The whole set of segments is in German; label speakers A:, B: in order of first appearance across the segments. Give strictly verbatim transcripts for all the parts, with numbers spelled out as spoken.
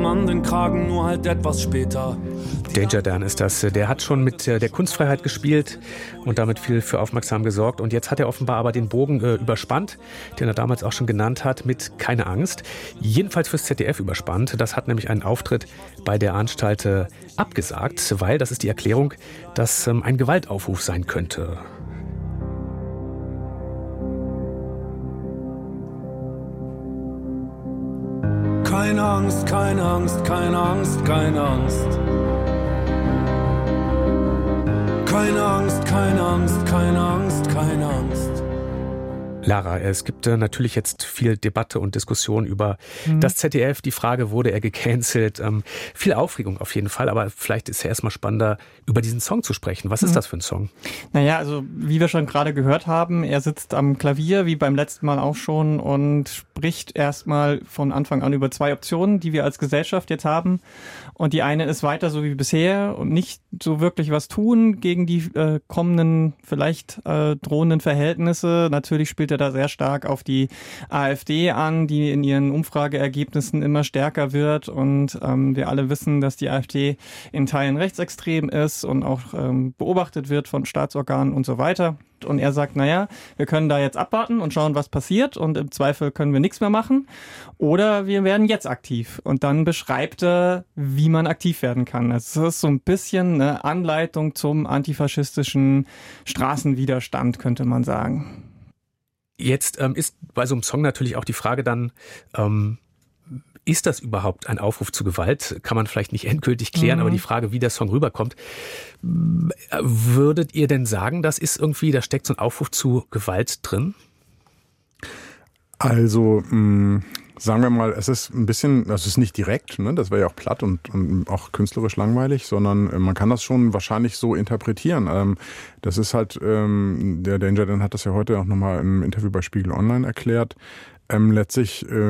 A: Mann den Kragen, nur halt etwas später.
B: Danger Dan ist das. Der hat schon mit der Kunstfreiheit gespielt und damit viel für Aufmerksamkeit gesorgt. Und jetzt hat er offenbar aber den Bogen äh, überspannt, den er damals auch schon genannt hat, mit Keine Angst. Jedenfalls fürs Z D F überspannt. Das hat nämlich einen Auftritt bei der Anstalt äh, abgesagt, weil, das ist die Erklärung, das ähm, ein Gewaltaufruf sein könnte.
A: Keine Angst, keine Angst, keine Angst, keine Angst. Keine Angst, keine Angst, keine Angst, keine Angst.
B: Lara, es gibt äh, natürlich jetzt viel Debatte und Diskussion über mhm. das Z D F. Die Frage, wurde er gecancelt? Ähm, viel Aufregung auf jeden Fall, aber vielleicht ist es ja erstmal spannender, über diesen Song zu sprechen. Was mhm. ist das für ein Song?
C: Naja, also wie wir schon gerade gehört haben, er sitzt am Klavier, wie beim letzten Mal auch schon, und spricht erstmal von Anfang an über zwei Optionen, die wir als Gesellschaft jetzt haben. Und die eine ist weiter so wie bisher und nicht so wirklich was tun gegen die äh, kommenden, vielleicht äh, drohenden Verhältnisse. Natürlich spielt er da sehr stark auf die AfD an, die in ihren Umfrageergebnissen immer stärker wird. Und ähm, wir alle wissen, dass die AfD in Teilen rechtsextrem ist und auch ähm, beobachtet wird von Staatsorganen und so weiter. Und er sagt, naja, wir können da jetzt abwarten und schauen, was passiert, und im Zweifel können wir nichts mehr machen, oder wir werden jetzt aktiv. Und dann beschreibt er, wie man aktiv werden kann. Es ist so ein bisschen eine Anleitung zum antifaschistischen Straßenwiderstand, könnte man sagen.
B: Jetzt ähm, ist bei so einem Song natürlich auch die Frage dann, ähm, ist das überhaupt ein Aufruf zu Gewalt? Kann man vielleicht nicht endgültig klären, mhm. aber die Frage, wie der Song rüberkommt, würdet ihr denn sagen, das ist irgendwie, da steckt so ein Aufruf zu Gewalt drin?
D: Also, mh, sagen wir mal, es ist ein bisschen, das ist nicht direkt, ne? Das wäre ja auch platt und, und auch künstlerisch langweilig, sondern äh, man kann das schon wahrscheinlich so interpretieren. Ähm, das ist halt, ähm, der Danger Dan hat das ja heute auch nochmal im Interview bei Spiegel Online erklärt, Ähm, letztlich äh,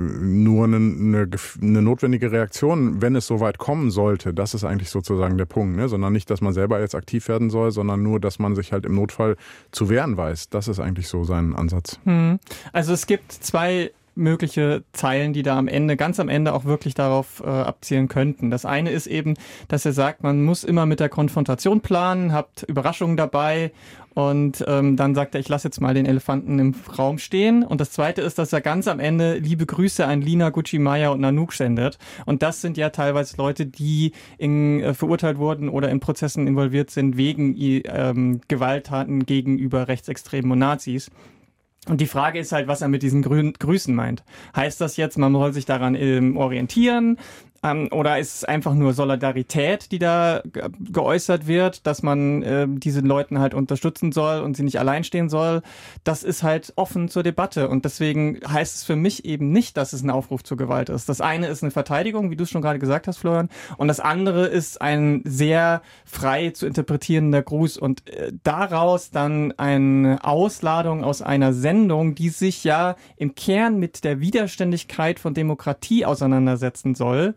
D: nur eine, eine, eine notwendige Reaktion, wenn es soweit kommen sollte. Das ist eigentlich sozusagen der Punkt, ne? Sondern nicht, dass man selber jetzt aktiv werden soll, sondern nur, dass man sich halt im Notfall zu wehren weiß. Das ist eigentlich so sein Ansatz.
C: Hm. Also es gibt zwei mögliche Zeilen, die da am Ende, ganz am Ende auch wirklich darauf äh, abzielen könnten. Das eine ist eben, dass er sagt, man muss immer mit der Konfrontation planen, habt Überraschungen dabei, und ähm, dann sagt er, ich lasse jetzt mal den Elefanten im Raum stehen. Und das zweite ist, dass er ganz am Ende liebe Grüße an Lina, Gucci Maya und Nanook sendet. Und das sind ja teilweise Leute, die in, äh, verurteilt wurden oder in Prozessen involviert sind wegen ähm, Gewalttaten gegenüber Rechtsextremen und Nazis. Und die Frage ist halt, was er mit diesen Grü- Grüßen meint. Heißt das jetzt, man soll sich daran ähm, orientieren? Ähm, oder ist es einfach nur Solidarität, die da ge- geäußert wird, dass man äh, diese Leuten halt unterstützen soll und sie nicht allein stehen soll? Das ist halt offen zur Debatte. Und deswegen heißt es für mich eben nicht, dass es ein Aufruf zur Gewalt ist. Das eine ist eine Verteidigung, wie du es schon gerade gesagt hast, Florian. Und das andere ist ein sehr frei zu interpretierender Gruß. Und äh, daraus dann eine Ausladung aus einer Sendung, die sich ja im Kern mit der Widerständigkeit von Demokratie auseinandersetzen soll,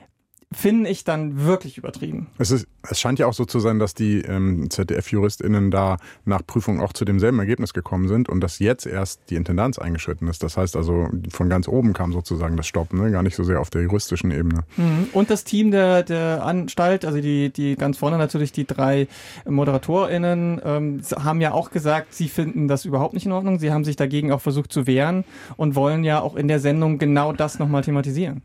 C: finde ich dann wirklich übertrieben.
D: Es ist, es scheint ja auch so zu sein, dass die ähm, Z D F-JuristInnen da nach Prüfung auch zu demselben Ergebnis gekommen sind und dass jetzt erst die Intendanz eingeschritten ist. Das heißt also, von ganz oben kam sozusagen das Stopp, ne? Gar nicht so sehr auf der juristischen Ebene.
C: Mhm. Und das Team der, der Anstalt, also die, die ganz vorne natürlich die drei ModeratorInnen, ähm, haben ja auch gesagt, sie finden das überhaupt nicht in Ordnung. Sie haben sich dagegen auch versucht zu wehren und wollen ja auch in der Sendung genau das nochmal thematisieren.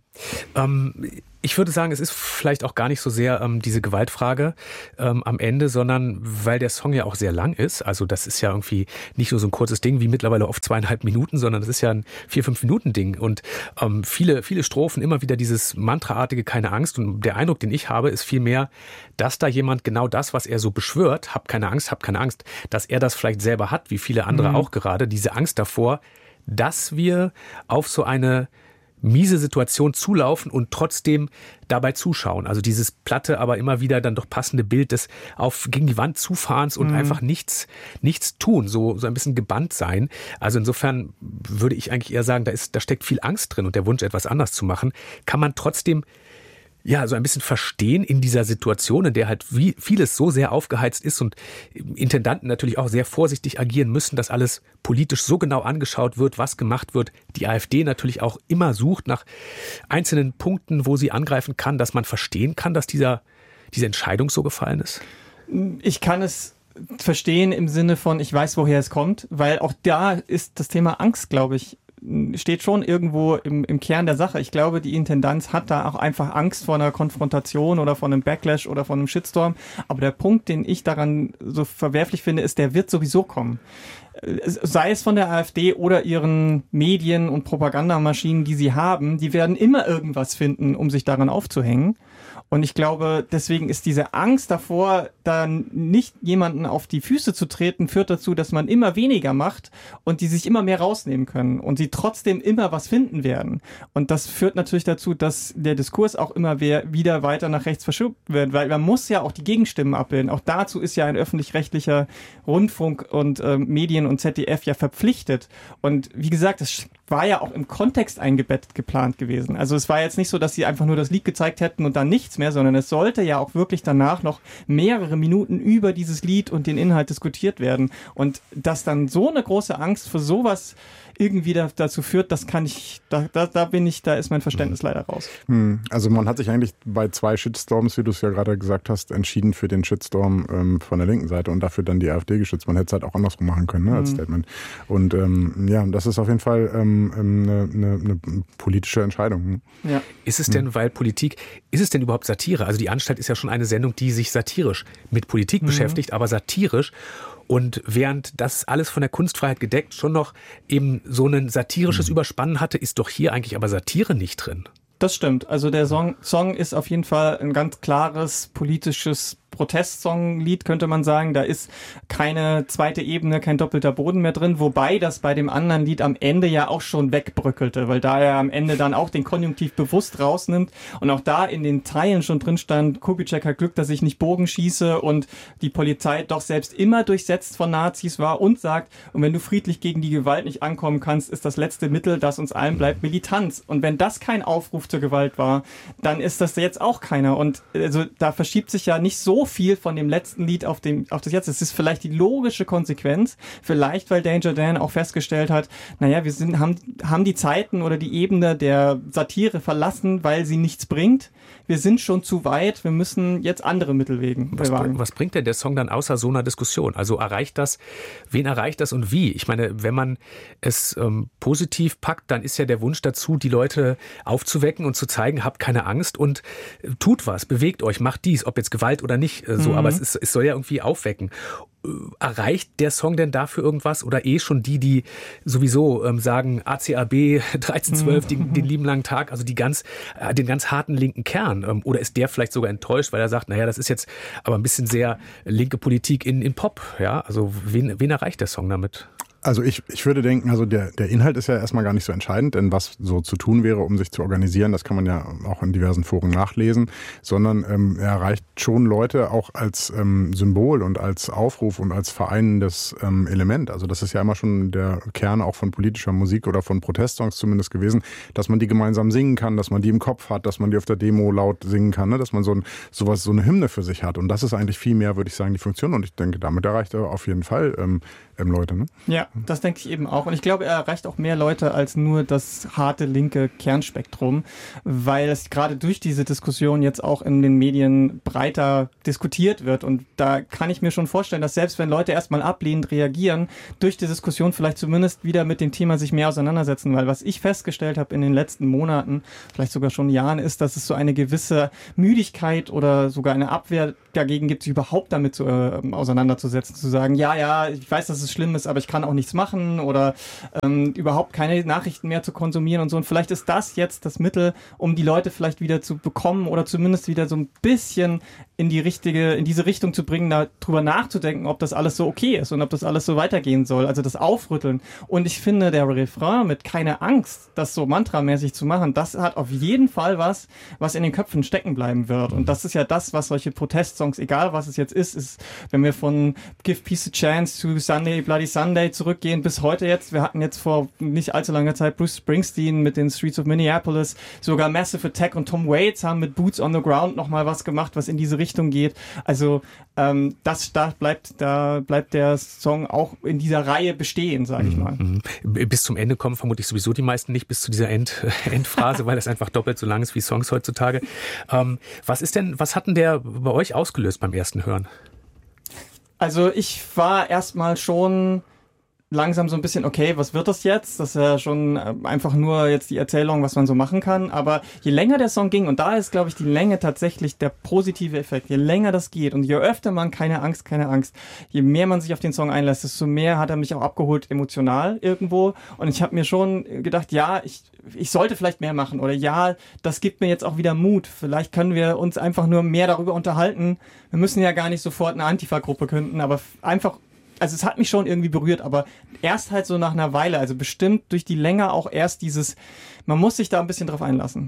B: Ähm, ich würde sagen, es ist vielleicht auch gar nicht so sehr ähm, diese Gewaltfrage ähm, am Ende, sondern weil der Song ja auch sehr lang ist. Also das ist ja irgendwie nicht nur so ein kurzes Ding wie mittlerweile oft zweieinhalb Minuten, sondern das ist ja ein vier, fünf Minuten Ding. Und ähm, viele, viele Strophen, immer wieder dieses Mantraartige, keine Angst. Und der Eindruck, den ich habe, ist vielmehr, dass da jemand genau das, was er so beschwört, hab keine Angst, hab keine Angst, dass er das vielleicht selber hat, wie viele andere mhm. auch gerade, diese Angst davor, dass wir auf so eine miese Situation zulaufen und trotzdem dabei zuschauen. Also dieses platte, aber immer wieder dann doch passende Bild des auf gegen die Wand zufahrens und mhm. einfach nichts nichts tun, so so ein bisschen gebannt sein. Also insofern würde ich eigentlich eher sagen, da ist da steckt viel Angst drin und der Wunsch, etwas anders zu machen. Kann man trotzdem Ja, so ein bisschen verstehen in dieser Situation, in der halt wie vieles so sehr aufgeheizt ist und Intendanten natürlich auch sehr vorsichtig agieren müssen, dass alles politisch so genau angeschaut wird, was gemacht wird. Die AfD natürlich auch immer sucht nach einzelnen Punkten, wo sie angreifen kann, dass man verstehen kann, dass dieser, diese Entscheidung so gefallen ist.
C: Ich kann es verstehen im Sinne von, ich weiß, woher es kommt, weil auch da ist das Thema Angst, glaube ich, steht schon irgendwo im, im Kern der Sache. Ich glaube, die Intendanz hat da auch einfach Angst vor einer Konfrontation oder vor einem Backlash oder vor einem Shitstorm. Aber der Punkt, den ich daran so verwerflich finde, ist, der wird sowieso kommen. Sei es von der AfD oder ihren Medien und Propagandamaschinen, die sie haben, die werden immer irgendwas finden, um sich daran aufzuhängen. Und ich glaube, deswegen ist diese Angst davor, dann nicht jemanden auf die Füße zu treten, führt dazu, dass man immer weniger macht und die sich immer mehr rausnehmen können und sie trotzdem immer was finden werden. Und das führt natürlich dazu, dass der Diskurs auch immer wieder weiter nach rechts verschoben wird, weil man muss ja auch die Gegenstimmen abbilden. Auch dazu ist ja ein öffentlich-rechtlicher Rundfunk und äh, Medien und Z D F ja verpflichtet. Und wie gesagt, das war ja auch im Kontext eingebettet geplant gewesen. Also es war jetzt nicht so, dass sie einfach nur das Lied gezeigt hätten und dann nichts mehr, sondern es sollte ja auch wirklich danach noch mehrere Minuten über dieses Lied und den Inhalt diskutiert werden. Und dass dann so eine große Angst für sowas irgendwie da, dazu führt, das kann ich, da, da, da bin ich, da ist mein Verständnis leider raus.
D: Also man hat sich eigentlich bei zwei Shitstorms, wie du es ja gerade gesagt hast, entschieden für den Shitstorm ähm, von der linken Seite und dafür dann die AfD geschützt. Man hätte es halt auch andersrum machen können, ne, als mhm. Statement. Und ähm, ja, das ist auf jeden Fall ähm, eine, eine, eine politische Entscheidung. Ne?
B: Ja. Ist es denn, weil Politik, ist es denn überhaupt Satire? Also die Anstalt ist ja schon eine Sendung, die sich satirisch mit Politik mhm. beschäftigt, aber satirisch. Und während das alles von der Kunstfreiheit gedeckt schon noch eben so ein satirisches Überspannen hatte, ist doch hier eigentlich aber Satire nicht drin.
C: Das stimmt. Also der Song, Song ist auf jeden Fall ein ganz klares politisches Protestsong-Lied, könnte man sagen. Da ist keine zweite Ebene, kein doppelter Boden mehr drin, wobei das bei dem anderen Lied am Ende ja auch schon wegbröckelte, weil da er am Ende dann auch den Konjunktiv bewusst rausnimmt und auch da in den Teilen schon drin stand, Kubitschek hat Glück, dass ich nicht Bogen schieße und die Polizei doch selbst immer durchsetzt von Nazis war und sagt, und wenn du friedlich gegen die Gewalt nicht ankommen kannst, ist das letzte Mittel, das uns allen bleibt, Militanz. Und wenn das kein Aufruf zur Gewalt war, dann ist das jetzt auch keiner. Und also da verschiebt sich ja nicht so viel von dem letzten Lied auf dem auf das jetzt. Es ist vielleicht die logische Konsequenz, vielleicht weil Danger Dan auch festgestellt hat, naja, wir sind, haben, haben die Zeiten oder die Ebene der Satire verlassen, weil sie nichts bringt. Wir sind schon zu weit, wir müssen jetzt andere Mittel wägen.
B: Was, was bringt denn der Song dann außer so einer Diskussion? Also erreicht das, wen erreicht das und wie? Ich meine, wenn man es ähm, positiv packt, dann ist ja der Wunsch dazu, die Leute aufzuwecken und zu zeigen, habt keine Angst und äh, tut was, bewegt euch, macht dies, ob jetzt Gewalt oder nicht. So, mhm. aber es, ist, es soll ja irgendwie aufwecken. Erreicht der Song denn dafür irgendwas? Oder eh schon die, die sowieso ähm, sagen, A C A B, dreizehn zwölf, mhm. den, den lieben langen Tag, also die ganz, äh, den ganz harten linken Kern? Ähm, oder ist der vielleicht sogar enttäuscht, weil er sagt, naja, das ist jetzt aber ein bisschen sehr linke Politik in, in Pop. Ja, also wen, wen erreicht der Song damit?
D: Also ich, ich würde denken, also der, der Inhalt ist ja erstmal gar nicht so entscheidend, denn was so zu tun wäre, um sich zu organisieren, das kann man ja auch in diversen Foren nachlesen, sondern ähm, er erreicht schon Leute auch als ähm, Symbol und als Aufruf und als vereinendes ähm, Element. Also das ist ja immer schon der Kern auch von politischer Musik oder von Protestsongs zumindest gewesen, dass man die gemeinsam singen kann, dass man die im Kopf hat, dass man die auf der Demo laut singen kann, ne? Dass man so ein, sowas, so eine Hymne für sich hat. Und das ist eigentlich viel mehr, würde ich sagen, die Funktion. Und ich denke, damit erreicht er auf jeden Fall ähm, ähm, Leute. Ne?
C: Ja. Das denke ich eben auch. Und ich glaube, er erreicht auch mehr Leute als nur das harte linke Kernspektrum, weil es gerade durch diese Diskussion jetzt auch in den Medien breiter diskutiert wird. Und da kann ich mir schon vorstellen, dass selbst wenn Leute erstmal ablehnend reagieren, durch die Diskussion vielleicht zumindest wieder mit dem Thema sich mehr auseinandersetzen. Weil was ich festgestellt habe in den letzten Monaten, vielleicht sogar schon Jahren, ist, dass es so eine gewisse Müdigkeit oder sogar eine Abwehr dagegen gibt, sich überhaupt damit zu, äh, auseinanderzusetzen, zu sagen, ja, ja, ich weiß, dass es schlimm ist, aber ich kann auch nichts machen oder ähm, überhaupt keine Nachrichten mehr zu konsumieren und so. Und vielleicht ist das jetzt das Mittel, um die Leute vielleicht wieder zu bekommen oder zumindest wieder so ein bisschen in die richtige, in diese Richtung zu bringen, darüber nachzudenken, ob das alles so okay ist und ob das alles so weitergehen soll. Also das Aufrütteln. Und ich finde, der Refrain mit keine Angst, das so mantramäßig zu machen, das hat auf jeden Fall was, was in den Köpfen stecken bleiben wird. Und das ist ja das, was solche Protestsongs, egal was es jetzt ist, ist, wenn wir von Give Peace a Chance to Sunday, Bloody Sunday zurück zurückgehen bis heute jetzt. Wir hatten jetzt vor nicht allzu langer Zeit Bruce Springsteen mit den Streets of Minneapolis, sogar Massive Attack und Tom Waits haben mit Boots on the Ground nochmal was gemacht, was in diese Richtung geht. Also ähm, das da bleibt, da bleibt der Song auch in dieser Reihe bestehen, sage ich mal.
B: Mhm. Bis zum Ende kommen vermutlich sowieso die meisten nicht, bis zu dieser End, Endphase, weil das einfach doppelt so lang ist wie Songs heutzutage. Ähm, was ist denn, was hat denn der bei euch ausgelöst beim ersten Hören?
C: Also ich war erstmal schon langsam so ein bisschen, okay, was wird das jetzt? Das ist ja schon einfach nur jetzt die Erzählung, was man so machen kann. Aber je länger der Song ging, und da ist, glaube ich, die Länge tatsächlich der positive Effekt, je länger das geht und je öfter man keine Angst, keine Angst, je mehr man sich auf den Song einlässt, desto mehr hat er mich auch abgeholt emotional irgendwo. Und ich habe mir schon gedacht, ja, ich, ich sollte vielleicht mehr machen oder ja, das gibt mir jetzt auch wieder Mut. Vielleicht können wir uns einfach nur mehr darüber unterhalten. Wir müssen ja gar nicht sofort eine Antifa-Gruppe gründen, aber einfach. Also es hat mich schon irgendwie berührt, aber erst halt so nach einer Weile, also bestimmt durch die Länge auch erst dieses, man muss sich da ein bisschen drauf einlassen.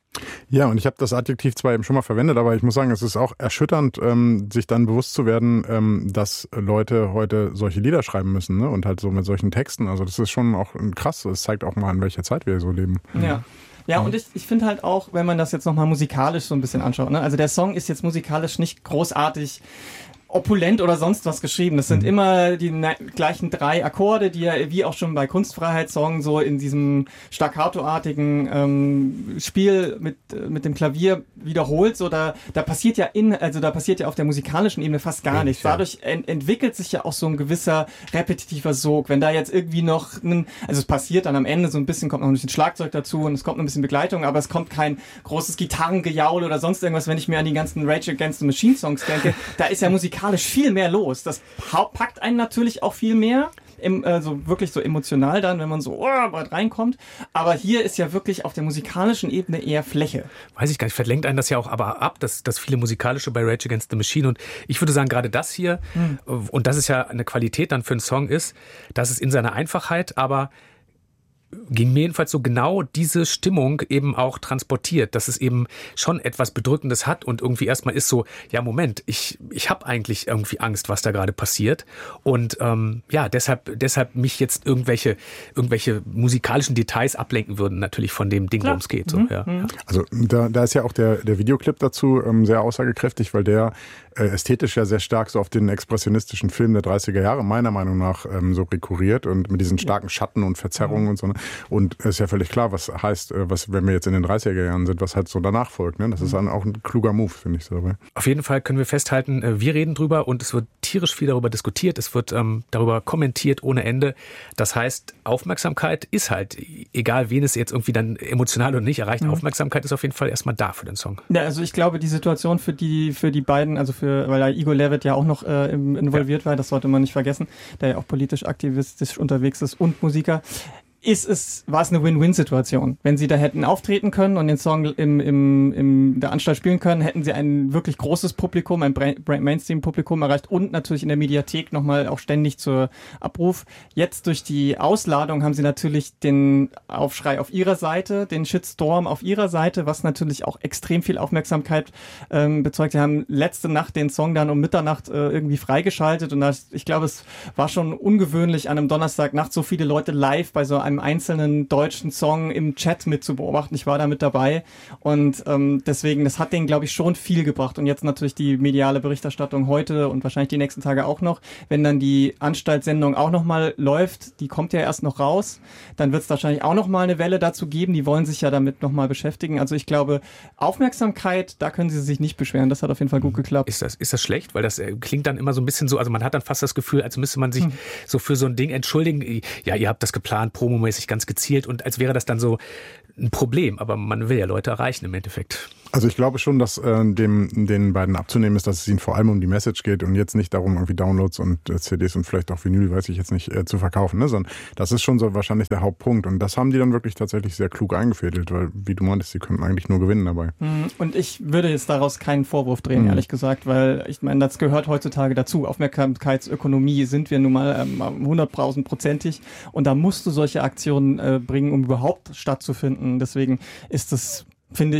D: Ja, und ich habe das Adjektiv zwar eben schon mal verwendet, aber ich muss sagen, es ist auch erschütternd, ähm, sich dann bewusst zu werden, ähm, dass Leute heute solche Lieder schreiben müssen, ne? Und halt so mit solchen Texten. Also das ist schon auch krass, das zeigt auch mal, in welcher Zeit wir so leben.
C: Ja. Ja, und ich, ich finde halt auch, wenn man das jetzt nochmal musikalisch so ein bisschen anschaut, ne? Also der Song ist jetzt musikalisch nicht großartig opulent oder sonst was geschrieben. Das sind mhm. immer die ne- gleichen drei Akkorde, die er wie auch schon bei Kunstfreiheitssong so in diesem staccatoartigen ähm, Spiel mit mit dem Klavier wiederholt. So da da passiert ja in also da passiert ja auf der musikalischen Ebene fast gar nichts. Dadurch ent- entwickelt sich ja auch so ein gewisser repetitiver Sog. Wenn da jetzt irgendwie noch ein, also es passiert dann am Ende so ein bisschen, kommt noch ein bisschen Schlagzeug dazu und es kommt noch ein bisschen Begleitung, aber es kommt kein großes Gitarrengejaul oder sonst irgendwas. Wenn ich mir an die ganzen Rage Against the Machine Songs denke, da ist ja musikalisch viel mehr los. Das packt einen natürlich auch viel mehr, im, also wirklich so emotional dann, wenn man so oh, reinkommt. Aber hier ist ja wirklich auf der musikalischen Ebene eher Fläche.
B: Weiß ich gar nicht, verlenkt einen das ja auch aber ab, das, das viele musikalische bei Rage Against the Machine. Und ich würde sagen, gerade das hier, hm. und das ist ja eine Qualität dann für einen Song ist, dass es in seiner Einfachheit, aber ging mir jedenfalls so genau diese Stimmung eben auch transportiert, dass es eben schon etwas Bedrückendes hat und irgendwie erstmal ist so, ja Moment, ich ich habe eigentlich irgendwie Angst, was da gerade passiert und ähm, ja, deshalb deshalb mich jetzt irgendwelche irgendwelche musikalischen Details ablenken würden natürlich von dem Ding, worum es geht. So,
C: mhm.
B: ja.
C: Mhm.
D: Also da, da ist ja auch der, der Videoclip dazu ähm, sehr aussagekräftig, weil der äh, ästhetisch ja sehr stark so auf den expressionistischen Film der dreißiger Jahre meiner Meinung nach ähm, so rekurriert und mit diesen starken Schatten und Verzerrungen mhm. und so. Und es ist ja völlig klar, was heißt, was, wenn wir jetzt in den dreißiger Jahren sind, was halt so danach folgt. Ne? Das ist dann auch ein kluger Move, finde ich so dabei.
B: Auf jeden Fall können wir festhalten, wir reden drüber und es wird tierisch viel darüber diskutiert, es wird ähm, darüber kommentiert ohne Ende. Das heißt, Aufmerksamkeit ist halt, egal wen es jetzt irgendwie dann emotional oder nicht erreicht, mhm. Aufmerksamkeit ist auf jeden Fall erstmal da für den Song.
C: Ja, also ich glaube, die Situation für die für die beiden, also für, weil ja Igor Levit ja auch noch äh, involviert ja. war, das sollte man nicht vergessen, der ja auch politisch aktivistisch unterwegs ist und Musiker. Ist es, war es eine Win-Win-Situation. Wenn sie da hätten auftreten können und den Song im, im, im der Anstalt spielen können, hätten sie ein wirklich großes Publikum, ein Mainstream-Publikum erreicht und natürlich in der Mediathek nochmal auch ständig zur Abruf. Jetzt durch die Ausladung haben sie natürlich den Aufschrei auf ihrer Seite, den Shitstorm auf ihrer Seite, was natürlich auch extrem viel Aufmerksamkeit ähm, bezeugt. Sie haben letzte Nacht den Song dann um Mitternacht äh, irgendwie freigeschaltet und das, ich glaube, es war schon ungewöhnlich, an einem Donnerstagnacht so viele Leute live bei so einem einzelnen deutschen Song im Chat mit zu beobachten. Ich war da mit dabei und ähm, deswegen, das hat denen, glaube ich, schon viel gebracht. Und jetzt natürlich die mediale Berichterstattung heute und wahrscheinlich die nächsten Tage auch noch. Wenn dann die Anstaltssendung auch nochmal läuft, die kommt ja erst noch raus, dann wird es wahrscheinlich auch nochmal eine Welle dazu geben. Die wollen sich ja damit nochmal beschäftigen. Also ich glaube, Aufmerksamkeit, da können sie sich nicht beschweren. Das hat auf jeden Fall gut geklappt.
B: Ist das, ist das schlecht? Weil das äh, klingt dann immer so ein bisschen so, also man hat dann fast das Gefühl, als müsste man sich hm. so für so ein Ding entschuldigen. Ja, ihr habt das geplant, Promo mäßig ganz gezielt und als wäre das dann so ein Problem, aber man will ja Leute erreichen im Endeffekt.
D: Also ich glaube schon, dass äh, dem den beiden abzunehmen ist, dass es ihnen vor allem um die Message geht und jetzt nicht darum, irgendwie Downloads und äh, C Ds und vielleicht auch Vinyl, weiß ich jetzt nicht, äh, zu verkaufen, ne? Sondern das ist schon so wahrscheinlich der Hauptpunkt und das haben die dann wirklich tatsächlich sehr klug eingefädelt, weil, wie du meintest, sie können eigentlich nur gewinnen dabei.
C: Und ich würde jetzt daraus keinen Vorwurf drehen, mhm. ehrlich gesagt, weil ich meine, das gehört heutzutage dazu. Aufmerksamkeitsökonomie sind wir nun mal ähm, hunderttausendprozentig und da musst du solche Aktionen äh, bringen, um überhaupt stattzufinden. Deswegen ist das, finde ich,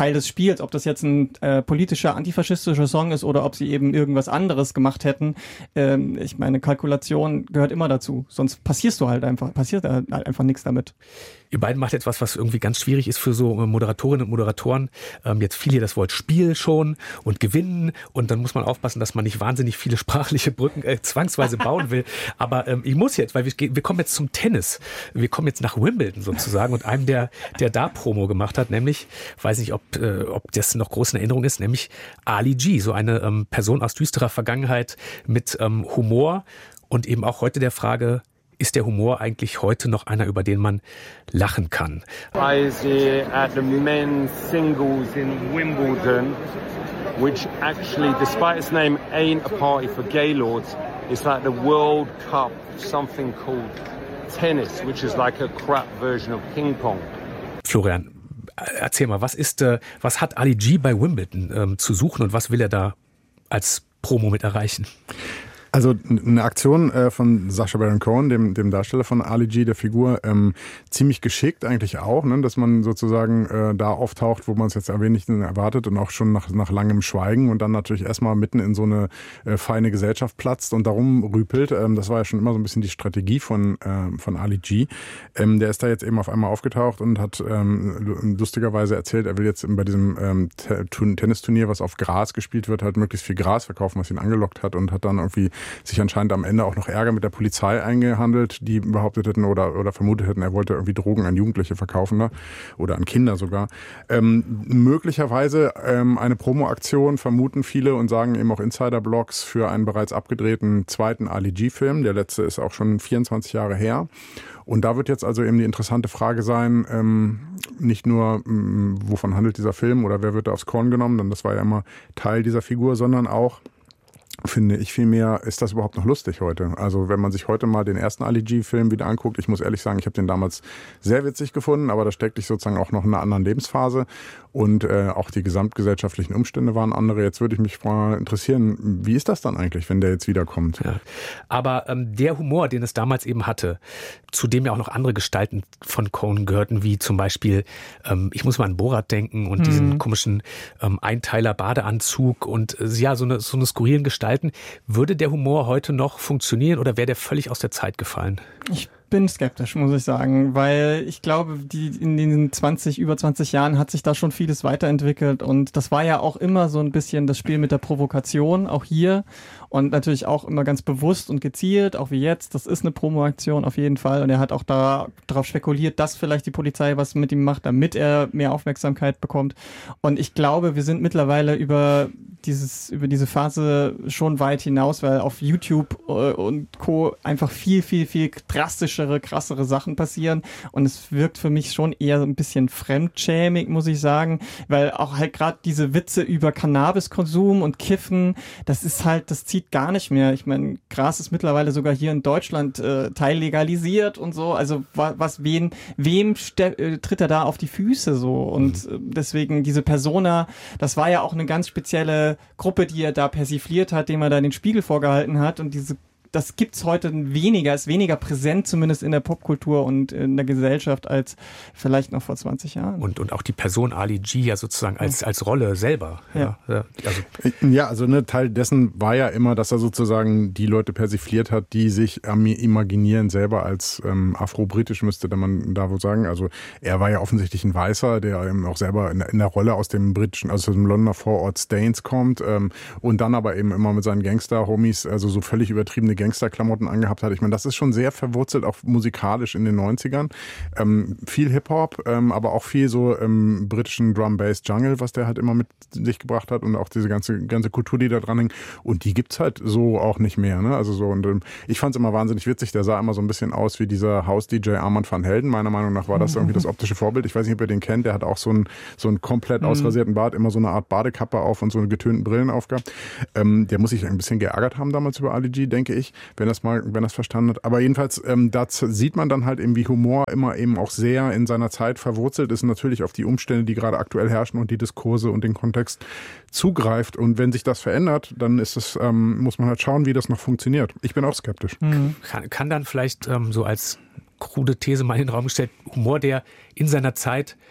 C: Teil des Spiels, ob das jetzt ein äh, politischer, antifaschistischer Song ist oder ob sie eben irgendwas anderes gemacht hätten. Ähm, ich meine, Kalkulation gehört immer dazu, sonst passierst du halt einfach, passiert halt einfach nichts damit.
B: Ihr beiden macht jetzt was, was irgendwie ganz schwierig ist für so Moderatorinnen und Moderatoren. Ähm, jetzt fiel hier das Wort Spiel schon und Gewinnen und dann muss man aufpassen, dass man nicht wahnsinnig viele sprachliche Brücken äh, zwangsweise bauen will. Aber ähm, ich muss jetzt, weil wir, wir kommen jetzt zum Tennis. Wir kommen jetzt nach Wimbledon sozusagen und einem, der, der da Promo gemacht hat, nämlich, weiß nicht, ob, äh, ob das noch groß in Erinnerung ist, nämlich Ali G, so eine ähm, Person aus düsterer Vergangenheit mit ähm, Humor und eben auch heute der Frage, ist der Humor eigentlich heute noch einer, über den man lachen kann?
E: I see at the men's singles in Wimbledon, which actually, despite its name, ain't a party for gaylords. It's like the World Cup, something called tennis, which is like a crap version of ping pong.
B: Florian, erzähl mal, was ist, äh, was hat Ali G bei Wimbledon ähm, zu suchen und was will er da als Promo mit erreichen?
D: Also eine Aktion äh, von Sacha Baron Cohen, dem, dem Darsteller von Ali G, der Figur, ähm, ziemlich geschickt eigentlich auch, ne, dass man sozusagen äh, da auftaucht, wo man es jetzt ein wenig erwartet und auch schon nach, nach langem Schweigen und dann natürlich erstmal mitten in so eine äh, feine Gesellschaft platzt und darum rüpelt. Ähm, das war ja schon immer so ein bisschen die Strategie von, äh, von Ali G. Ähm, der ist da jetzt eben auf einmal aufgetaucht und hat ähm, lustigerweise erzählt, er will jetzt bei diesem ähm, Tennisturnier, was auf Gras gespielt wird, halt möglichst viel Gras verkaufen, was ihn angelockt hat und hat dann irgendwie sich anscheinend am Ende auch noch Ärger mit der Polizei eingehandelt, die behauptet hätten oder, oder vermutet hätten, er wollte irgendwie Drogen an Jugendliche verkaufen, ne? Oder an Kinder sogar. Ähm, möglicherweise ähm, eine Promo-Aktion, vermuten viele und sagen eben auch Insider-Blogs für einen bereits abgedrehten zweiten Ali G-Film. Der letzte ist auch schon vierundzwanzig Jahre her. Und da wird jetzt also eben die interessante Frage sein, ähm, nicht nur, ähm, wovon handelt dieser Film oder wer wird da aufs Korn genommen, denn das war ja immer Teil dieser Figur, sondern auch, finde ich vielmehr, ist das überhaupt noch lustig heute? Also wenn man sich heute mal den ersten Ali G-Film wieder anguckt, ich muss ehrlich sagen, ich habe den damals sehr witzig gefunden, aber da steckte ich sozusagen auch noch in einer anderen Lebensphase und äh, auch die gesamtgesellschaftlichen Umstände waren andere. Jetzt würde ich mich mal interessieren, wie ist das dann eigentlich, wenn der jetzt wiederkommt?
B: Ja. Aber ähm, der Humor, den es damals eben hatte, zu dem ja auch noch andere Gestalten von Cohen gehörten, wie zum Beispiel, ähm, ich muss mal an Borat denken und mhm. diesen komischen ähm, Einteiler-Badeanzug und äh, ja, so eine, so eine skurrilen Gestalten. Würde der Humor heute noch funktionieren oder wäre der völlig aus der Zeit gefallen?
C: Ich bin skeptisch, muss ich sagen, weil ich glaube, die in den zwanzig, über zwanzig Jahren hat sich da schon vieles weiterentwickelt und das war ja auch immer so ein bisschen das Spiel mit der Provokation, auch hier und natürlich auch immer ganz bewusst und gezielt, auch wie jetzt, das ist eine Promo-Aktion auf jeden Fall und er hat auch da, darauf spekuliert, dass vielleicht die Polizei was mit ihm macht, damit er mehr Aufmerksamkeit bekommt und ich glaube, wir sind mittlerweile über dieses, über diese Phase schon weit hinaus, weil auf YouTube und Co. einfach viel, viel, viel drastischere, krassere Sachen passieren und es wirkt für mich schon eher so ein bisschen fremdschämig, muss ich sagen, weil auch halt gerade diese Witze über Cannabiskonsum und Kiffen, das ist halt, das zieht gar nicht mehr. Ich meine, Gras ist mittlerweile sogar hier in Deutschland äh, teillegalisiert und so, also was, was wen, wem ste- äh, tritt er da auf die Füße so und äh, deswegen diese Persona, das war ja auch eine ganz spezielle Gruppe, die er da persifliert hat, dem er da den Spiegel vorgehalten hat und diese das gibt's heute weniger, ist weniger präsent, zumindest in der Popkultur und in der Gesellschaft, als vielleicht noch vor zwanzig Jahren.
B: Und, und auch die Person Ali G ja sozusagen als, als Rolle selber.
C: Ja,
B: ja, also,
D: ja, also ne, Teil dessen war ja immer, dass er sozusagen die Leute persifliert hat, die sich ähm, imaginieren selber als ähm, afro-britisch, müsste man da wohl sagen. Also er war ja offensichtlich ein Weißer, der eben auch selber in, in der Rolle aus dem britischen, also dem Londoner Vorort Staines kommt ähm, und dann aber eben immer mit seinen Gangster-Homies, also so völlig übertriebene Gangsterklamotten angehabt hat. Ich meine, das ist schon sehr verwurzelt, auch musikalisch in den neunzigern. Ähm, viel Hip-Hop, ähm, aber auch viel so ähm, britischen Drum-Bass-Jungle, was der halt immer mit sich gebracht hat und auch diese ganze ganze Kultur, die da dran hängt. Und die gibt's halt so auch nicht mehr. Ne? Also so und ähm, ich fand's immer wahnsinnig witzig. Der sah immer so ein bisschen aus wie dieser House-D J Armand van Helden. Meiner Meinung nach war das irgendwie das optische Vorbild. Ich weiß nicht, ob ihr den kennt. Der hat auch so einen so einen komplett ausrasierten Bart, immer so eine Art Badekappe auf und so eine getönten Brillen aufgehabt. Ähm, der muss sich ein bisschen geärgert haben damals über Ali G, denke ich. Wenn das mal, wenn das verstanden hat. Aber jedenfalls, ähm, da sieht man dann halt eben, wie Humor immer eben auch sehr in seiner Zeit verwurzelt ist, natürlich auf die Umstände, die gerade aktuell herrschen und die Diskurse und den Kontext zugreift. Und wenn sich das verändert, dann ist es, ähm, muss man halt schauen, wie das noch funktioniert. Ich bin auch skeptisch.
B: Mhm. Kann, kann dann vielleicht ähm, so als krude These mal in den Raum gestellt, Humor, der in seiner Zeit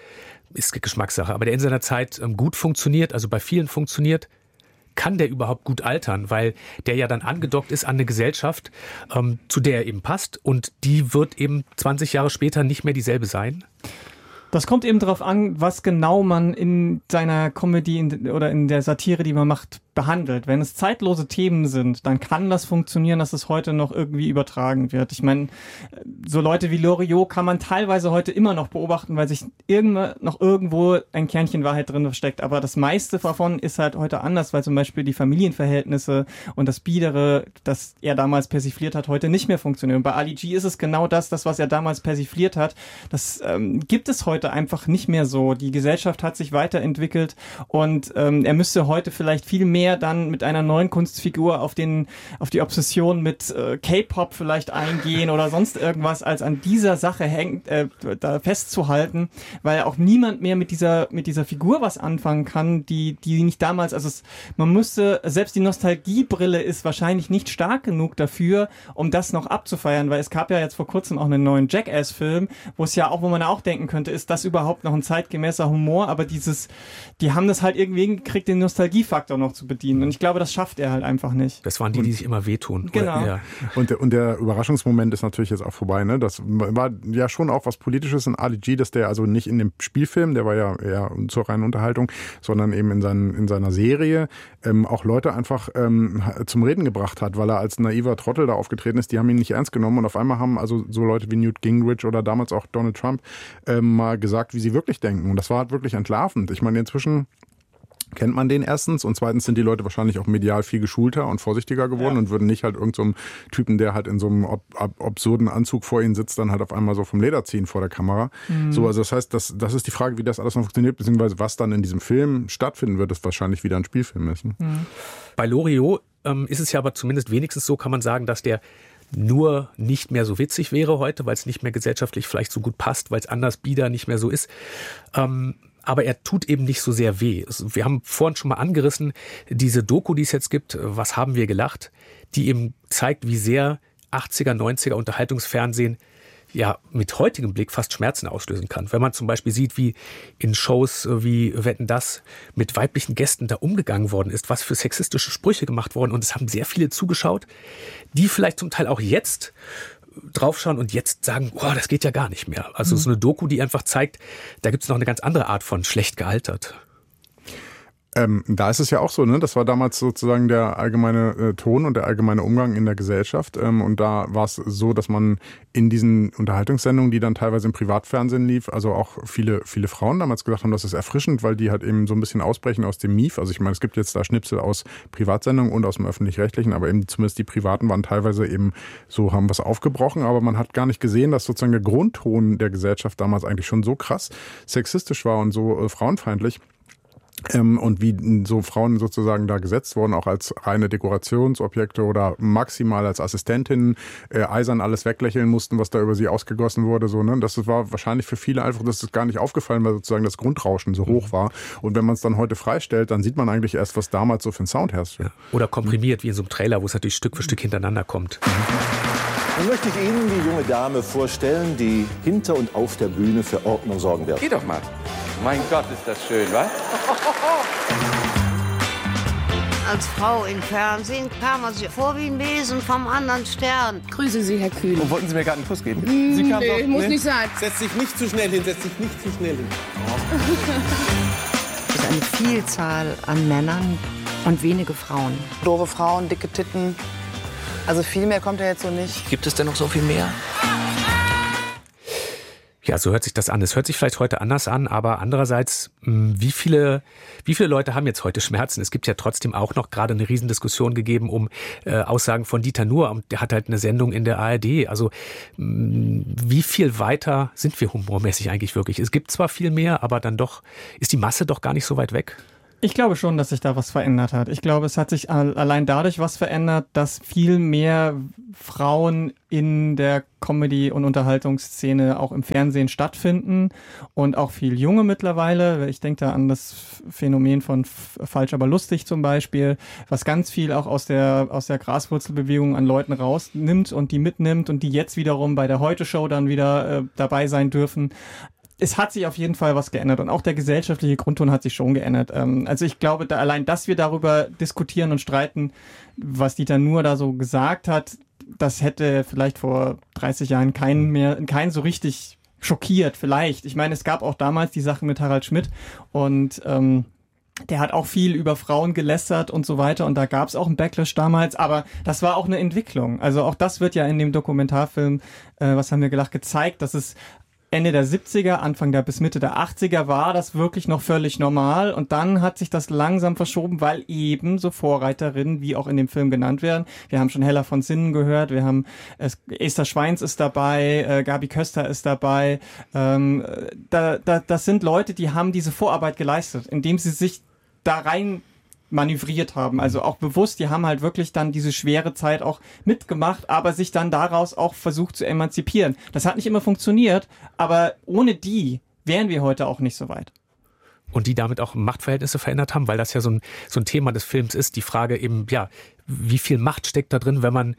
B: ist Geschmackssache, aber der in seiner Zeit ähm, gut funktioniert, also bei vielen funktioniert, kann der überhaupt gut altern, weil der ja dann angedockt ist an eine Gesellschaft, ähm, zu der er eben passt und die wird eben zwanzig Jahre später nicht mehr dieselbe sein?
C: Das kommt eben darauf an, was genau man in seiner Comedy in, oder in der Satire, die man macht, behandelt. Wenn es zeitlose Themen sind, dann kann das funktionieren, dass es heute noch irgendwie übertragen wird. Ich meine, so Leute wie Loriot kann man teilweise heute immer noch beobachten, weil sich irgendwo noch irgendwo ein Kernchen Wahrheit drin versteckt. Aber das meiste davon ist halt heute anders, weil zum Beispiel die Familienverhältnisse und das Biedere, das er damals persifliert hat, heute nicht mehr funktionieren. Und bei Ali G ist es genau das, das, was er damals persifliert hat. Das ähm, gibt es heute einfach nicht mehr so. Die Gesellschaft hat sich weiterentwickelt und ähm, er müsste heute vielleicht viel mehr dann mit einer neuen Kunstfigur auf den auf die Obsession mit äh, K-Pop vielleicht eingehen oder sonst irgendwas, als an dieser Sache hängt, äh, da festzuhalten, weil auch niemand mehr mit dieser mit dieser Figur was anfangen kann, die die nicht damals, also es, man müsste, selbst die Nostalgiebrille ist wahrscheinlich nicht stark genug dafür, um das noch abzufeiern, weil es gab ja jetzt vor kurzem auch einen neuen Jackass-Film, wo es ja auch, wo man auch denken könnte, ist das überhaupt noch ein zeitgemäßer Humor, aber dieses, die haben das halt irgendwie hingekriegt, den Nostalgiefaktor noch zu bedienen. Und ich glaube, das schafft er halt einfach nicht.
B: Das waren die, die sich immer wehtun.
C: Genau.
B: Ja.
D: Und, der, und der Überraschungsmoment ist natürlich jetzt auch vorbei. Ne? Das war ja schon auch was Politisches in Ali G, dass der also nicht in dem Spielfilm, der war ja eher zur reinen Unterhaltung, sondern eben in, seinen, in seiner Serie ähm, auch Leute einfach ähm, zum Reden gebracht hat, weil er als naiver Trottel da aufgetreten ist. Die haben ihn nicht ernst genommen und auf einmal haben also so Leute wie Newt Gingrich oder damals auch Donald Trump ähm, mal gesagt, wie sie wirklich denken. Und das war halt wirklich entlarvend. Ich meine, inzwischen kennt man den erstens und zweitens sind die Leute wahrscheinlich auch medial viel geschulter und vorsichtiger geworden, ja, und würden nicht halt irgendeinem so Typen, der halt in so einem ab, ab, absurden Anzug vor ihnen sitzt, dann halt auf einmal so vom Leder ziehen vor der Kamera. Mhm. So, also das heißt, das, das ist die Frage, wie das alles noch funktioniert, beziehungsweise was dann in diesem Film stattfinden wird, das wahrscheinlich wieder ein Spielfilm ist. Ne?
B: Mhm. Bei Loriot ähm, ist es ja aber zumindest wenigstens so, kann man sagen, dass der nur nicht mehr so witzig wäre heute, weil es nicht mehr gesellschaftlich vielleicht so gut passt, weil es anders bieder nicht mehr so ist. Ähm, Aber er tut eben nicht so sehr weh. Wir haben vorhin schon mal angerissen, diese Doku, die es jetzt gibt, Was haben wir gelacht, die eben zeigt, wie sehr achtziger, neunziger Unterhaltungsfernsehen ja mit heutigem Blick fast Schmerzen auslösen kann. Wenn man zum Beispiel sieht, wie in Shows wie Wetten, dass mit weiblichen Gästen da umgegangen worden ist, was für sexistische Sprüche gemacht worden, und es haben sehr viele zugeschaut, die vielleicht zum Teil auch jetzt draufschauen und jetzt sagen, oh, das geht ja gar nicht mehr. Also mhm. so eine Doku, die einfach zeigt, da gibt es noch eine ganz andere Art von schlecht gealtert.
D: Ähm, da ist es ja auch so, ne? Das war damals sozusagen der allgemeine äh, Ton und der allgemeine Umgang in der Gesellschaft. Ähm, und da war es so, dass man in diesen Unterhaltungssendungen, die dann teilweise im Privatfernsehen lief, also auch viele, viele Frauen damals gesagt haben, das ist erfrischend, weil die halt eben so ein bisschen ausbrechen aus dem Mief. Also ich meine, es gibt jetzt da Schnipsel aus Privatsendungen und aus dem Öffentlich-Rechtlichen, aber eben zumindest die Privaten waren teilweise eben so, haben was aufgebrochen, aber man hat gar nicht gesehen, dass sozusagen der Grundton der Gesellschaft damals eigentlich schon so krass sexistisch war und so äh, frauenfeindlich. Ähm, und wie so Frauen sozusagen da gesetzt wurden, auch als reine Dekorationsobjekte oder maximal als Assistentinnen, äh, eisern alles weglächeln mussten, was da über sie ausgegossen wurde. So, ne? Das war wahrscheinlich für viele einfach, das ist gar nicht aufgefallen, weil sozusagen das Grundrauschen so hoch war. Und wenn man es dann heute freistellt, dann sieht man eigentlich erst, was damals so für ein Sound herrschte. Ja.
B: Oder komprimiert, wie in so einem Trailer, wo es natürlich Stück für Stück hintereinander kommt.
F: Nun möchte ich Ihnen die junge Dame vorstellen, die hinter und auf der Bühne für Ordnung sorgen wird.
G: Geh doch mal. Mein Gott, ist das schön, was?
H: Als Frau im Fernsehen kam man sich vor wie ein Wesen vom anderen Stern.
I: Grüße Sie, Herr Kühn.
G: Und wollten Sie mir gerade einen Kuss geben?
I: Mm,
G: Sie kam
I: nee,
G: doch,
I: muss
G: ne?
I: nicht sein.
J: Setz dich nicht zu schnell hin, setz dich nicht zu schnell hin.
K: Es ist eine Vielzahl an Männern und wenige Frauen.
L: Doofe Frauen, dicke Titten. Also viel mehr kommt ja jetzt so nicht.
M: Gibt es denn noch so viel mehr?
B: Ja, so hört sich das an. Es hört sich vielleicht heute anders an, aber andererseits, wie viele, wie viele Leute haben jetzt heute Schmerzen? Es gibt ja trotzdem auch noch gerade eine Riesendiskussion gegeben um äh, Aussagen von Dieter Nuhr. Und der hat halt eine Sendung in der A R D. Also wie viel weiter sind wir humormäßig eigentlich wirklich? Es gibt zwar viel mehr, aber dann doch ist die Masse doch gar nicht so weit weg.
C: Ich glaube schon, dass sich da was verändert hat. Ich glaube, es hat sich allein dadurch was verändert, dass viel mehr Frauen in der Comedy- und Unterhaltungsszene auch im Fernsehen stattfinden und auch viel Junge mittlerweile. Ich denke da an das Phänomen von Falsch, aber lustig zum Beispiel, was ganz viel auch aus der, aus der Graswurzelbewegung an Leuten rausnimmt und die mitnimmt und die jetzt wiederum bei der Heute-Show dann wieder äh, dabei sein dürfen. es hat sich auf jeden Fall was geändert und auch der gesellschaftliche Grundton hat sich schon geändert. Ähm, also ich glaube, da allein, dass wir darüber diskutieren und streiten, was Dieter Nuhr da so gesagt hat, das hätte vielleicht vor dreißig Jahren keinen mehr, keinen so richtig schockiert, vielleicht. Ich meine, es gab auch damals die Sache mit Harald Schmidt und ähm, der hat auch viel über Frauen gelästert und so weiter und da gab es auch einen Backlash damals, aber das war auch eine Entwicklung. Also auch das wird ja in dem Dokumentarfilm, äh, was haben wir gelacht, gezeigt, dass es Ende der siebziger, Anfang der bis Mitte der achtziger war das wirklich noch völlig normal und dann hat sich das langsam verschoben, weil eben so Vorreiterinnen, wie auch in dem Film genannt werden. Wir haben schon Hella von Sinnen gehört, wir haben äh, Esther Schweins ist dabei, äh, Gabi Köster ist dabei. Ähm, da, da, das sind Leute, die haben diese Vorarbeit geleistet, indem sie sich da rein manövriert haben, also auch bewusst, die haben halt wirklich dann diese schwere Zeit auch mitgemacht, aber sich dann daraus auch versucht zu emanzipieren. Das hat nicht immer funktioniert, aber ohne die wären wir heute auch nicht so weit.
B: Und die damit auch Machtverhältnisse verändert haben, weil das ja so ein, so ein Thema des Films ist, die Frage eben, ja, wie viel Macht steckt da drin, wenn man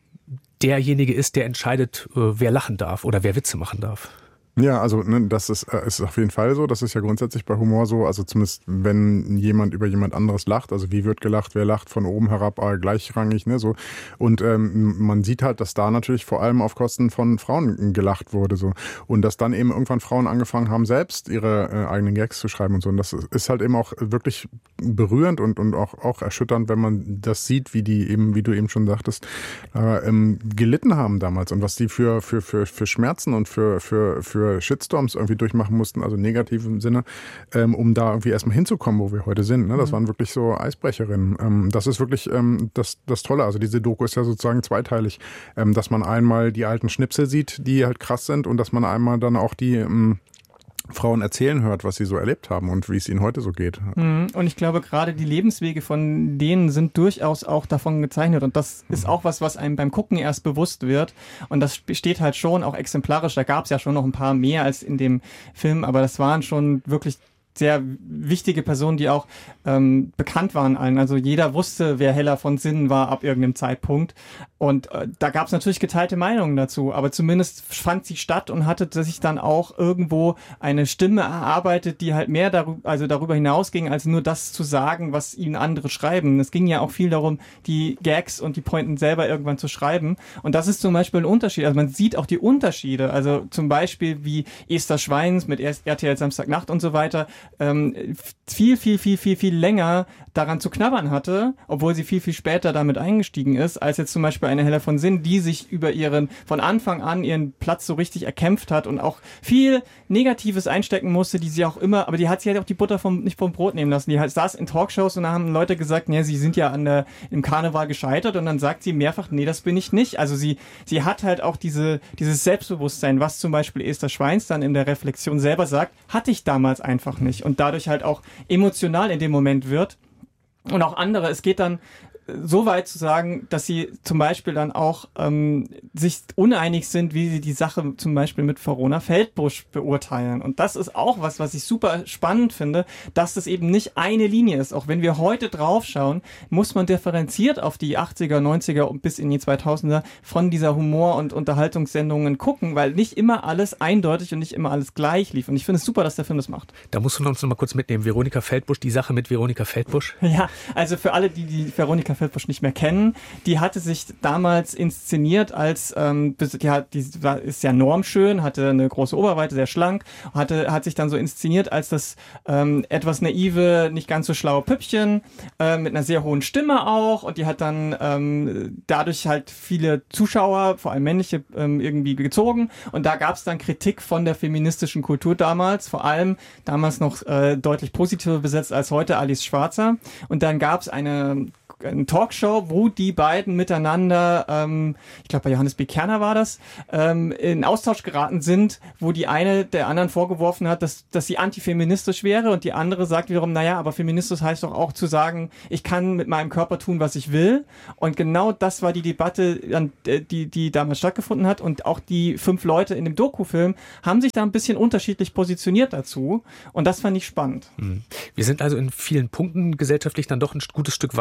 B: derjenige ist, der entscheidet, wer lachen darf oder wer Witze machen darf.
D: Ja, also ne, das ist, äh, ist auf jeden Fall so. Das ist ja grundsätzlich bei Humor so. Also zumindest wenn jemand über jemand anderes lacht, also wie wird gelacht, wer lacht, von oben herab, äh, gleichrangig, ne, so. Und ähm, man sieht halt, dass da natürlich vor allem auf Kosten von Frauen gelacht wurde, so. Und dass dann eben irgendwann Frauen angefangen haben, selbst ihre äh, eigenen Gags zu schreiben und so. Und das ist halt eben auch wirklich berührend und und auch auch erschütternd, wenn man das sieht, wie die eben, wie du eben schon sagtest, äh, ähm, gelitten haben damals und was die für für für für Schmerzen und für für für Shitstorms irgendwie durchmachen mussten, also negativ im Sinne, ähm, um da irgendwie erstmal hinzukommen, wo wir heute sind. Ne? Das waren wirklich so Eisbrecherinnen. Ähm, das ist wirklich ähm, das, das Tolle. Also diese Doku ist ja sozusagen zweiteilig, ähm, dass man einmal die alten Schnipsel sieht, die halt krass sind und dass man einmal dann auch die ähm, Frauen erzählen hört, was sie so erlebt haben und wie es ihnen heute so geht.
C: Und ich glaube, gerade die Lebenswege von denen sind durchaus auch davon gezeichnet. Und das ist auch was, was einem beim Gucken erst bewusst wird. Und das steht halt schon auch exemplarisch. Da gab es ja schon noch ein paar mehr als in dem Film, aber das waren schon wirklich sehr wichtige Personen, die auch ähm, bekannt waren allen. Also jeder wusste, wer Hella von Sinnen war ab irgendeinem Zeitpunkt. Und äh, da gab es natürlich geteilte Meinungen dazu, aber zumindest fand sie statt und hatte sich dann auch irgendwo eine Stimme erarbeitet, die halt mehr darüber, also darüber hinausging, als nur das zu sagen, was ihnen andere schreiben. Es ging ja auch viel darum, die Gags und die Pointen selber irgendwann zu schreiben. Und das ist zum Beispiel ein Unterschied. Also man sieht auch die Unterschiede. Also zum Beispiel wie Esther Schweins mit R T L Samstagnacht und so weiter, ähm, viel, viel, viel, viel, viel länger daran zu knabbern hatte, obwohl sie viel, viel später damit eingestiegen ist, als jetzt zum Beispiel eine Hella von Sinnen, die sich über ihren, von Anfang an ihren Platz so richtig erkämpft hat und auch viel Negatives einstecken musste, die sie auch immer, aber die hat sie halt auch die Butter vom, nicht vom Brot nehmen lassen. Die halt saß in Talkshows und da haben Leute gesagt, nee, sie sind ja an der, im Karneval gescheitert und dann sagt sie mehrfach, nee, das bin ich nicht. Also sie, sie hat halt auch diese, dieses Selbstbewusstsein, was zum Beispiel Esther Schweins dann in der Reflexion selber sagt, hatte ich damals einfach nicht und dadurch halt auch emotional in dem Moment wird. Und auch andere, es geht dann so weit zu sagen, dass sie zum Beispiel dann auch ähm, sich uneinig sind, wie sie die Sache zum Beispiel mit Verona Feldbusch beurteilen. Und das ist auch was, was ich super spannend finde, dass das eben nicht eine Linie ist. Auch wenn wir heute draufschauen, muss man differenziert auf die achtziger, neunziger und bis in die zweitausender von dieser Humor- und Unterhaltungssendungen gucken, weil nicht immer alles eindeutig und nicht immer alles gleich lief. Und ich finde es super, dass der Film das macht.
B: Da musst du uns noch mal kurz mitnehmen. Veronika Feldbusch, die Sache mit Veronika Feldbusch.
C: Ja, also für alle, die die Veronika Feldbusch nicht mehr kennen, die hatte sich damals inszeniert als, ähm, die, hat, die war, ist ja normschön, hatte eine große Oberweite, sehr schlank, hatte, hat sich dann so inszeniert als das ähm, etwas naive, nicht ganz so schlaue Püppchen, äh, mit einer sehr hohen Stimme auch und die hat dann ähm, dadurch halt viele Zuschauer, vor allem männliche, ähm, irgendwie gezogen und da gab es dann Kritik von der feministischen Kultur damals, vor allem damals noch äh, deutlich positiver besetzt als heute Alice Schwarzer und dann gab es eine eine Talkshow, wo die beiden miteinander, ähm, ich glaube bei Johannes B. Kerner war das, ähm, in Austausch geraten sind, wo die eine der anderen vorgeworfen hat, dass, dass sie antifeministisch wäre und die andere sagt wiederum, naja, aber feministisch heißt doch auch zu sagen, ich kann mit meinem Körper tun, was ich will. Und genau das war die Debatte, die, die damals stattgefunden hat und auch die fünf Leute in dem Dokufilm haben sich da ein bisschen unterschiedlich positioniert dazu und das fand ich spannend.
B: Wir sind also in vielen Punkten gesellschaftlich dann doch ein gutes Stück weiter und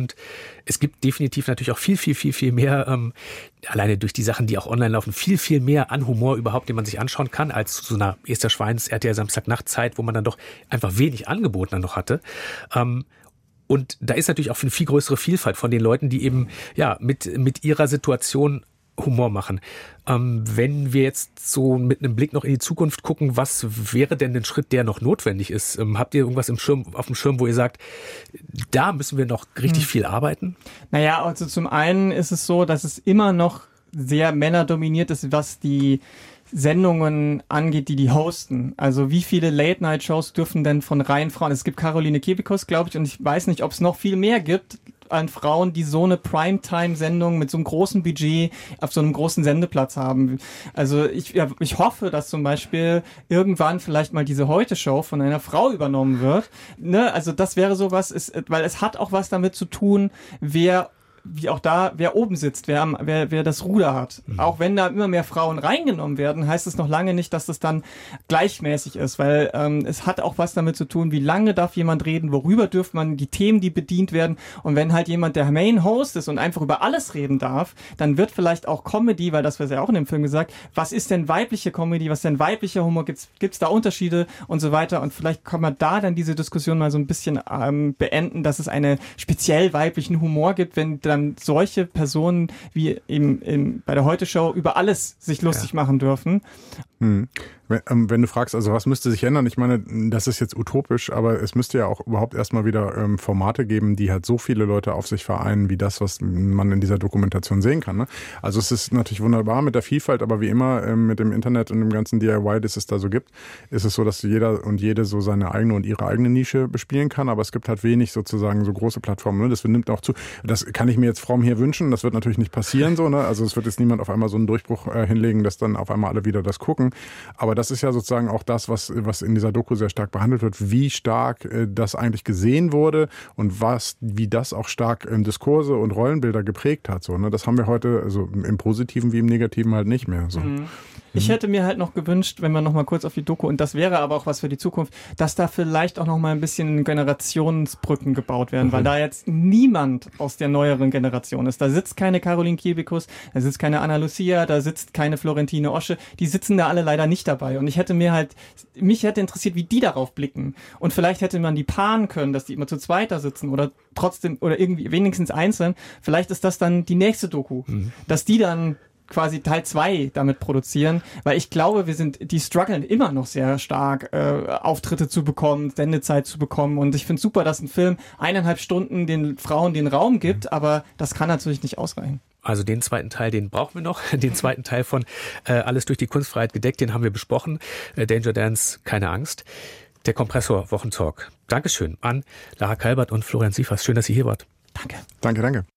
B: und es gibt definitiv natürlich auch viel, viel, viel, viel mehr, ähm, alleine durch die Sachen, die auch online laufen, viel, viel mehr an Humor überhaupt, den man sich anschauen kann, als zu so einer Esther Schweins R T L Samstagnachtzeit, wo man dann doch einfach wenig Angebot dann noch hatte. Ähm, und da ist natürlich auch eine viel größere Vielfalt von den Leuten, die eben ja mit, mit ihrer Situation Humor machen. Ähm, wenn wir jetzt so mit einem Blick noch in die Zukunft gucken, was wäre denn ein Schritt, der noch notwendig ist? Ähm, habt ihr irgendwas im Schirm, auf dem Schirm, wo ihr sagt, da müssen wir noch richtig hm. viel arbeiten?
C: Naja, also zum einen ist es so, dass es immer noch sehr männerdominiert ist, was die Sendungen angeht, die die hosten. Also wie viele Late-Night-Shows dürfen denn von reinen Frauen? Es gibt Caroline Kebekus, glaube ich, und ich weiß nicht, ob es noch viel mehr gibt an Frauen, die so eine Primetime-Sendung mit so einem großen Budget auf so einem großen Sendeplatz haben. Also ich, ja, ich hoffe, dass zum Beispiel irgendwann vielleicht mal diese Heute-Show von einer Frau übernommen wird. Ne? Also das wäre sowas, ist, weil es hat auch was damit zu tun, wer wie auch da, wer oben sitzt, wer, am, wer, wer das Ruder hat. Mhm. Auch wenn da immer mehr Frauen reingenommen werden, heißt es noch lange nicht, dass das dann gleichmäßig ist, weil ähm, es hat auch was damit zu tun, wie lange darf jemand reden, worüber dürfen man, die Themen, die bedient werden. Und wenn halt jemand der Main Host ist und einfach über alles reden darf, dann wird vielleicht auch Comedy, weil das wird ja auch in dem Film gesagt, was ist denn weibliche Comedy, was ist denn weiblicher Humor, gibt's gibt's da Unterschiede und so weiter. Und vielleicht kann man da dann diese Diskussion mal so ein bisschen ähm, beenden, dass es einen speziell weiblichen Humor gibt, wenn da dann solche Personen wie eben, eben bei der Heute-Show über alles sich lustig ja. machen dürfen.
D: Hm. Wenn, ähm, wenn du fragst, also was müsste sich ändern, ich meine, das ist jetzt utopisch, aber es müsste ja auch überhaupt erstmal wieder ähm, Formate geben, die halt so viele Leute auf sich vereinen, wie das, was man in dieser Dokumentation sehen kann. Ne? Also es ist natürlich wunderbar mit der Vielfalt, aber wie immer ähm, mit dem Internet und dem ganzen D I Y, das es da so gibt, ist es so, dass jeder und jede so seine eigene und ihre eigene Nische bespielen kann, aber es gibt halt wenig sozusagen so große Plattformen. Ne? Das nimmt auch zu. Das kann ich mir jetzt Fromm hier wünschen, das wird natürlich nicht passieren so. Ne? Also es wird jetzt niemand auf einmal so einen Durchbruch äh, hinlegen, dass dann auf einmal alle wieder das gucken. Aber das ist ja sozusagen auch das, was, was in dieser Doku sehr stark behandelt wird, wie stark äh, das eigentlich gesehen wurde und was, wie das auch stark ähm, Diskurse und Rollenbilder geprägt hat. So, ne? Das haben wir heute, also im Positiven wie im Negativen halt nicht mehr. So.
C: Mhm. Ich hätte mir halt noch gewünscht, wenn wir noch mal kurz auf die Doku, und das wäre aber auch was für die Zukunft, dass da vielleicht auch noch mal ein bisschen Generationsbrücken gebaut werden, mhm. weil da jetzt niemand aus der neueren Generation ist. Da sitzt keine Caroline Kebekus, da sitzt keine Anna Lucia, da sitzt keine Florentine Osche, die sitzen da alle leider nicht dabei. Und ich hätte mir halt, mich hätte interessiert, wie die darauf blicken. Und vielleicht hätte man die paaren können, dass die immer zu zweit da sitzen oder trotzdem, oder irgendwie wenigstens einzeln. Vielleicht ist das dann die nächste Doku, mhm. dass die dann quasi Teil zwei damit produzieren, weil ich glaube, wir sind, die strugglen immer noch sehr stark, äh, Auftritte zu bekommen, Sendezeit zu bekommen, und ich finde super, dass ein Film eineinhalb Stunden den Frauen den Raum gibt, aber das kann natürlich nicht ausreichen.
B: Also den zweiten Teil, den brauchen wir noch. Den zweiten Teil von äh, Alles durch die Kunstfreiheit gedeckt, den haben wir besprochen. Äh, Danger Dance, keine Angst. Der Kompressor Wochentalk. Dankeschön an Lara Kalbert und Florian Sievers. Schön, dass ihr hier wart.
C: Danke.
D: Danke, danke.